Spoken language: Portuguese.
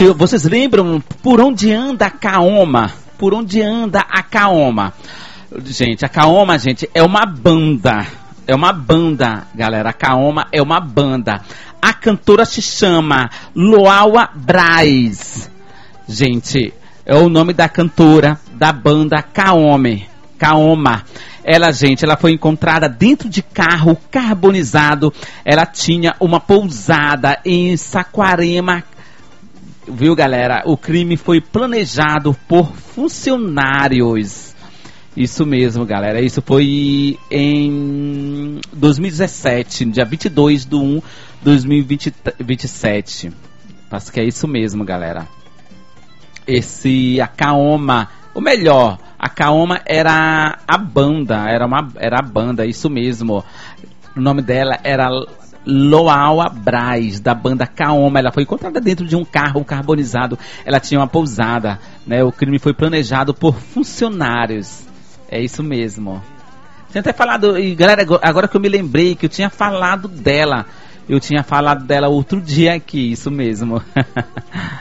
Gente, vocês lembram por onde anda a Kaoma? Por onde anda a Kaoma? Gente, a Kaoma, gente, é uma banda. É uma banda, galera. A Kaoma é uma banda. A cantora se chama Loawa Braz. Gente, é o nome da cantora da banda Kaoma. Ela, gente, ela foi encontrada dentro de carro carbonizado. Ela tinha uma pousada em Saquarema. Viu, galera? O crime foi planejado por funcionários. Isso mesmo, galera. Isso foi em 2017, dia 22/1/2027. Acho que é isso mesmo, galera. A Kaoma, ou melhor, a Kaoma era a banda, era a banda, isso mesmo. O nome dela era Loawa Braz, da banda Kaoma. Ela foi encontrada dentro de um carro carbonizado. Ela tinha uma pousada, né? O crime foi planejado por funcionários. É isso mesmo. Tinha até falado, e galera, agora que eu me lembrei que eu tinha falado dela. Eu tinha falado dela outro dia aqui, isso mesmo.